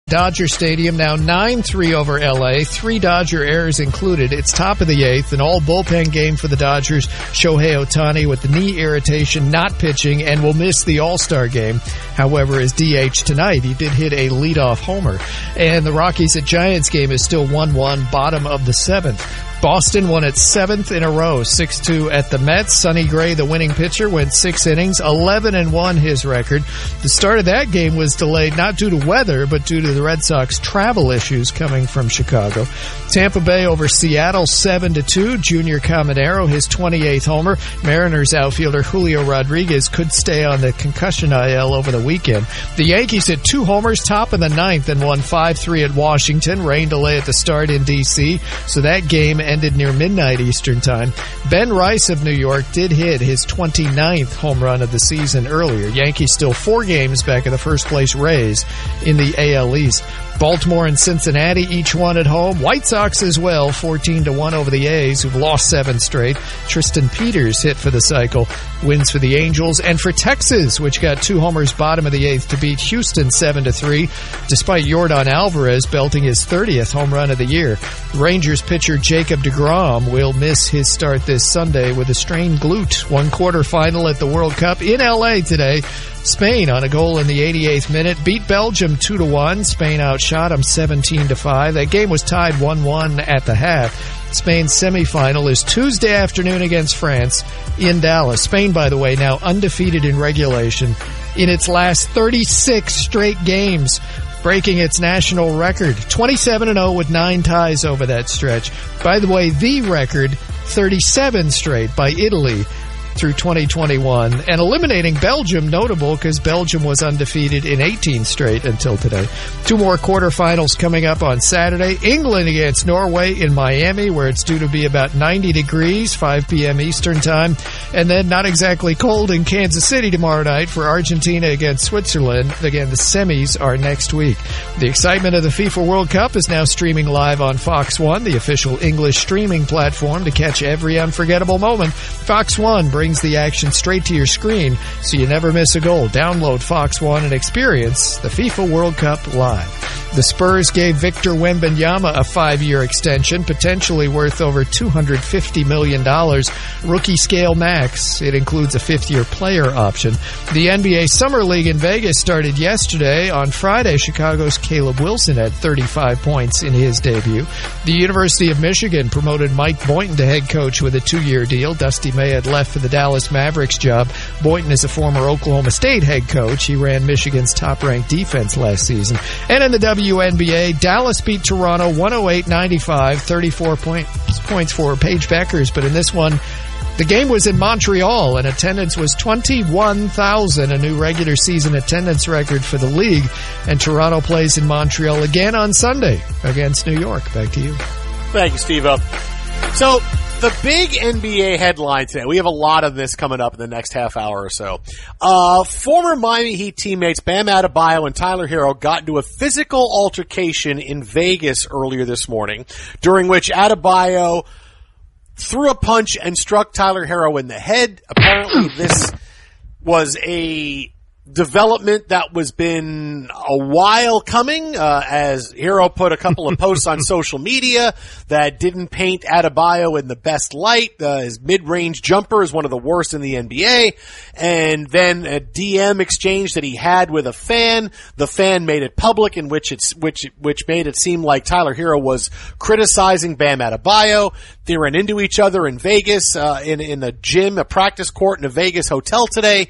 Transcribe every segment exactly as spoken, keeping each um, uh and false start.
Dodger Stadium now nine three over L A, three Dodger errors included. It's top of the eighth, an all-bullpen game for the Dodgers. Shohei Ohtani with the knee irritation, not pitching, and will miss the All-Star game. However, as D H tonight, he did hit a leadoff homer. And the Rockies at Giants game is still one one, bottom of the seventh. Boston won its seventh in a row, six two at the Mets. Sonny Gray, the winning pitcher, went six innings, eleven and one his record. The start of that game was delayed not due to weather, but due to the Red Sox travel issues coming from Chicago. Tampa Bay over Seattle, seven to two. Junior Caminero, his twenty-eighth homer. Mariners outfielder Julio Rodriguez could stay on the concussion I L over the weekend. The Yankees hit two homers, top of the ninth, and won five three at Washington. Rain delay at the start in D C, so that game ended near midnight Eastern time. Ben Rice of New York did hit his twenty-ninth home run of the season earlier. Yankees still four games back of the first place Rays in the A L East. Baltimore and Cincinnati each won at home. White Sox as well, fourteen to one over the A's, who've lost seven straight. Tristan Peters hit for the cycle, wins for the Angels. And for Texas, which got two homers bottom of the eighth to beat Houston seven to three, despite Yordan Alvarez belting his thirtieth home run of the year. Rangers pitcher Jacob deGrom will miss his start this Sunday with a strained glute. One quarterfinal at the World Cup in L A today. Spain on a goal in the eighty-eighth minute beat Belgium two to one. Spain outshot them seventeen to five. That game was tied one one at the half. Spain's semifinal is Tuesday afternoon against France in Dallas. Spain, by the way, now undefeated in regulation in its last thirty-six straight games, breaking its national record. twenty-seven and oh with nine ties over that stretch. By the way, the record, thirty-seven straight by Italy through twenty twenty-one, and eliminating Belgium, notable because Belgium was undefeated in eighteen straight until today. Two more quarterfinals coming up on Saturday. England against Norway in Miami, where it's due to be about ninety degrees, five p.m. Eastern time. And then not exactly cold in Kansas City tomorrow night for Argentina against Switzerland. Again, the semis are next week. The excitement of the FIFA World Cup is now streaming live on Fox one, the official English streaming platform to catch every unforgettable moment. Fox one brings the action straight to your screen so you never miss a goal. Download Fox one and experience the FIFA World Cup live. The Spurs gave Victor Wembanyama a five-year extension, potentially worth over two hundred fifty million dollars. Rookie scale max. It includes a fifth-year player option. The N B A Summer League in Vegas started yesterday. On Friday, Chicago's Caleb Wilson had thirty-five points in his debut. The University of Michigan promoted Mike Boynton to head coach with a two-year deal. Dusty May had left for the Dallas Mavericks job. Boynton is a former Oklahoma State head coach. He ran Michigan's top-ranked defense last season. And in the W N B A, Dallas beat Toronto one oh eight ninety-five, thirty-four points, points for Paige Beckers. But in this one, the game was in Montreal, and attendance was twenty-one thousand, a new regular season attendance record for the league. And Toronto plays in Montreal again on Sunday against New York. Back to you. Thank you, Steve-O. So, the big N B A headline today, we have a lot of this coming up in the next half hour or so. Uh, former Miami Heat teammates Bam Adebayo and Tyler Herro got into a physical altercation in Vegas earlier this morning, during which Adebayo threw a punch and struck Tyler Herro in the head. Apparently this was a development that was been a while coming, uh, as Herro put a couple of posts on social media that didn't paint Adebayo in the best light. Uh, his mid-range jumper is one of the worst in the N B A. And then a D M exchange that he had with a fan. The fan made it public, in which it's, which, which made it seem like Tyler Herro was criticizing Bam Adebayo. They ran into each other in Vegas, uh, in, in a gym, a practice court in a Vegas hotel today.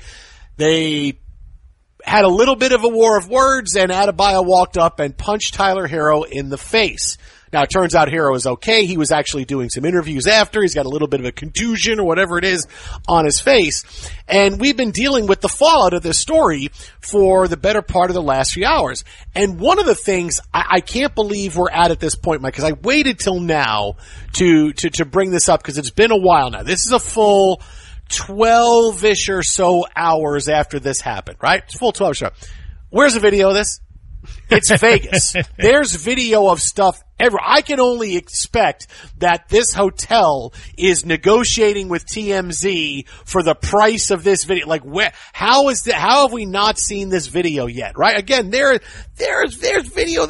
They had a little bit of a war of words, and Adebayo walked up and punched Tyler Herro in the face. Now, it turns out Herro is okay. He was actually doing some interviews after. He's got a little bit of a contusion or whatever it is on his face. And we've been dealing with the fallout of this story for the better part of the last few hours. And one of the things I, I can't believe we're at at this point, Mike, because I waited till now to, to, to bring this up because it's been a while now. This is a full twelve-ish or so hours after this happened, right? It's full twelve show. Where's the video of this? It's Vegas. There's video of stuff ever. I can only expect that this hotel is negotiating with T M Z for the price of this video. Like, where, how is that, how have we not seen this video yet, right? Again, there, there's, there's video